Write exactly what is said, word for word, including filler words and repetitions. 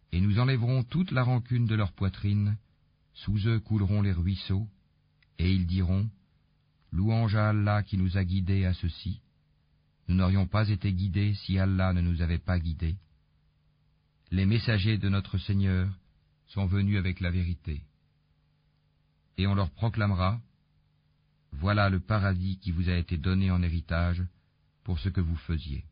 Et nous enlèverons toute la rancune de leur poitrine, sous eux couleront les ruisseaux, et ils diront, louange à Allah qui nous a guidés à ceci. Nous n'aurions pas été guidés si Allah ne nous avait pas guidés. Les messagers de notre Seigneur sont venus avec la vérité. Et on leur proclamera, voilà le paradis qui vous a été donné en héritage pour ce que vous faisiez.